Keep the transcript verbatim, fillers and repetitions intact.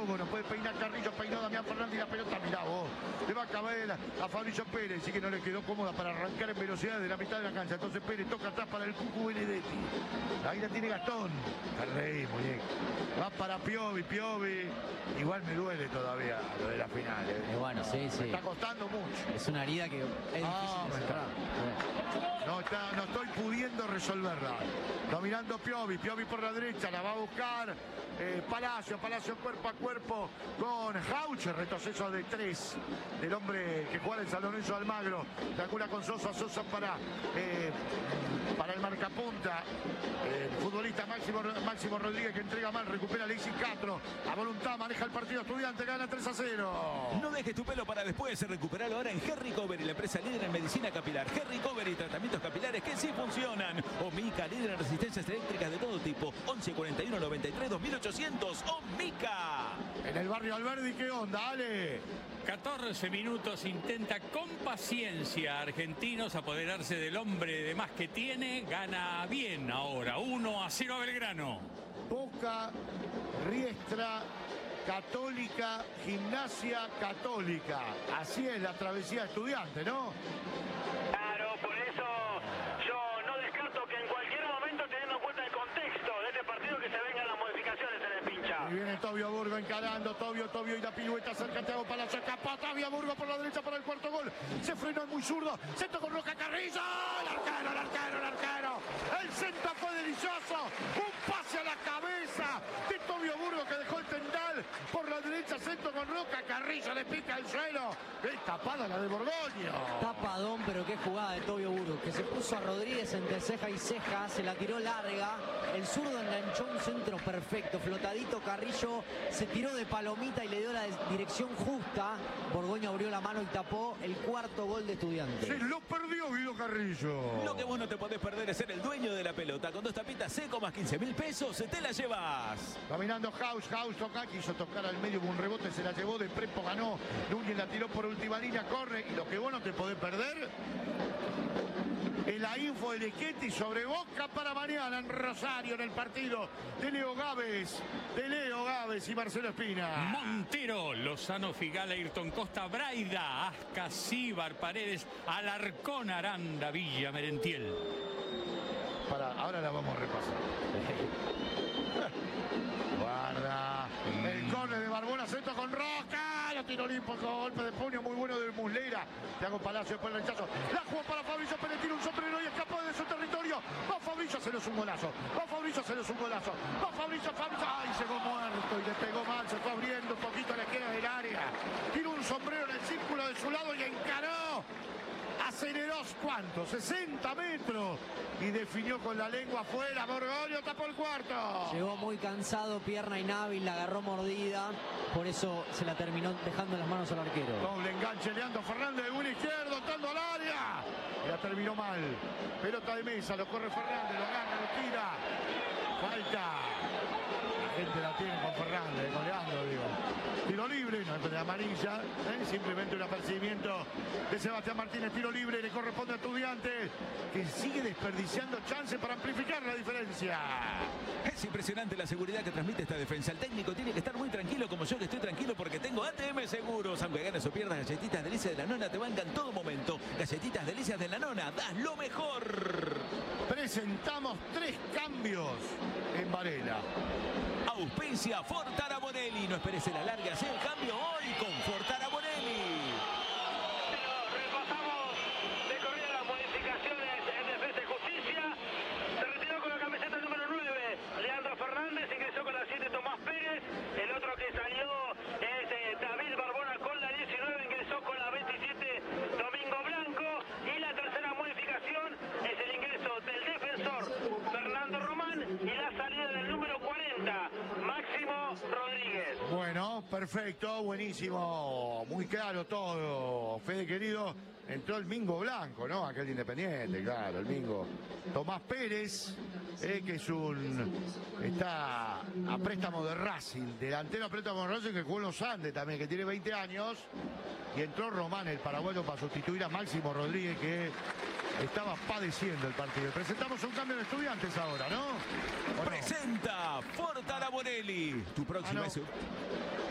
Hugo, no puede peinar Carrillo, peinó Damián Fernández y la pelota, mirá vos, le va a caber a Fabricio Pérez, sí que no le quedó cómoda para arrancar en velocidad de la mitad de la cancha. Entonces Pérez toca atrás para el Cucu Benedetti. Ahí la tiene Gastón. Carrey, muñeco. Va para Piovi, Piovi. Igual me duele todavía lo de la final. ¿eh? Y bueno, sí, sí. Me está costando mucho. Es una herida que es Ah, difícil de cerrar. No, está, no estoy pudiendo resolverla. Dominando Piovi, Piovi por la derecha, la va a buscar eh, Palacio, Palacio cuerpo a cuerpo con Jauch, retroceso de tres del hombre que juega en San Lorenzo de Almagro. Calcula con Sosa, Sosa para, eh, para el marcapunta. El futbolista Máximo, Máximo Rodríguez que entrega mal, recupera Alexis Castro. A voluntad maneja el partido Estudiante, gana tres a cero. No dejes tu pelo para después, recuperalo ahora en Herry Cover, la empresa líder en medicina capilar. Herry Cover y tratamientos capilares que sí funcionan. Omica, líder en resistencias eléctricas de todo tipo. once cuarenta y uno noventa y tres dos mil ochocientos. Omica. En el barrio Alberdi, ¿qué onda, Ale? catorce minutos, intenta con paciencia Argentinos apoderarse del hombre de más que tiene. Gana bien ahora, uno a cero a Belgrano. Boca, Riestra, Católica, Gimnasia Católica. Así es la travesía de Estudiante, ¿no? Claro, por eso yo no descarto que en cualquier momento, teniendo en cuenta el contexto de este partido, que se vengan las modificaciones en el pincha. Y viene Tobio Burgo encarando, Tobio, Tobio y la pirueta cerca Thiago Palacio, escapa Tobio Burgo por la derecha para el cuarto gol. Se frenó, es muy zurdo, centro con Roca Carrillo, el arquero, el arquero, el arquero. El centro fue delicioso, un pase a la cabeza de Tobio Burgo que dejó el tendal por la derecha, centro con Roca Carrillo, le pica el suelo. ¡Qué tapada la de Borgoño! Tapadón, pero qué jugada de Tobio Burgo, que se puso a Rodríguez entre ceja y ceja, se la tiró larga, el zurdo enganchó un centro perfecto, flotadito, Carrillo se tiró de palomita y le dio la dirección justa. Borgoño abrió la mano y tapó el cuarto gol de Estudiantes. Se lo perdió Guido Carrillo. Lo que vos no te podés perder es ser el dueño de la pelota. Con dos tapitas seco más quince mil pesos, te la llevas. Dominando House, House toca, quiso tocar al medio con un rebote, se la llevó, de Prepo ganó, Núñez la tiró por última línea, corre, y lo que vos no te podés perder es la info de Lechetti sobre Boca para mañana en Rosario, en el partido de Leo Gávez, de Leo Gávez y Marcelo Espina. Montero, Lozano, Figal, Ayrton Costa, Braida, Asca, Cíbar, Paredes, Alarcón, Aranda, Villa, Merentiel. Para, ahora la vamos a repasar. Guarda. El córner de Barbona, centro con Roca. Lo tiró limpio con golpe de puño muy bueno del Muslera. Thiago Palacio después del rechazo. La jugó para Fabricio Pérez, tira un sombrero y escapó de su territorio. Va Fabricio, se nos un golazo. Va Fabricio, se nos un golazo. Va Fabricio, Fabricio. Ay, llegó muerto y le pegó mal. Se fue abriendo un poquito a la esquina del área. Tiró un sombrero en el círculo de su lado y encaró. Aceleró, ¿cuánto? sesenta metros. Y definió con la lengua afuera. Borgoño tapó el cuarto. Llegó muy cansado, pierna inhábil, la agarró mordida. Por eso se la terminó dejando en las manos al arquero. Doble enganche, Leandro Fernández de un izquierdo, entrando al área. Y la terminó mal. Pelota de mesa, lo corre Fernández, lo agarra, lo tira. Falta. La gente la tiene con Fernández, con Leandro, digo. Tiro libre, no es de amarilla, ¿eh? Simplemente un apercibimiento de Sebastián Martínez. Tiro libre, le corresponde a Estudiantes, que sigue desperdiciando chances para amplificar la diferencia. Es impresionante la seguridad que transmite esta defensa. El técnico tiene que estar muy tranquilo, como yo que estoy tranquilo porque tengo A T M Seguros. Aunque ganes o pierdas, Galletitas Delicias de la Nona te bancan todo momento. Galletitas Delicias de la Nona, das lo mejor. Presentamos tres cambios en Varela. Auspicia Fortara Bonelli. No esperes la larga, haz el cambio hoy con Fortara Bonelli. Repasamos de corrida las modificaciones en Defensa y Justicia. Se retiró con la camiseta número nueve Leandro Fernández, ingresó con la siete Tomás Pérez. El otro que salió es eh, David Barbona con la diecinueve, ingresó con la veintisiete Domingo Blanco. Y la tercera modificación es el ingreso del defensor Fernando Román y la salida del número cuarenta Máximo Rodríguez. Bueno, perfecto, buenísimo, muy claro todo. Fede querido, entró el Mingo Blanco, ¿no? Aquel Independiente, claro, el Mingo. Tomás Pérez, eh, que es un... está a préstamo de Racing, delantero a préstamo de Racing que jugó en los Andes también, que tiene veinte años. Y entró Román, el paraguayo, para sustituir a Máximo Rodríguez, que estaba padeciendo el partido. Presentamos un cambio de Estudiantes ahora, ¿no? Presenta Fortara Bonelli. Tu próxima Ah, no. es...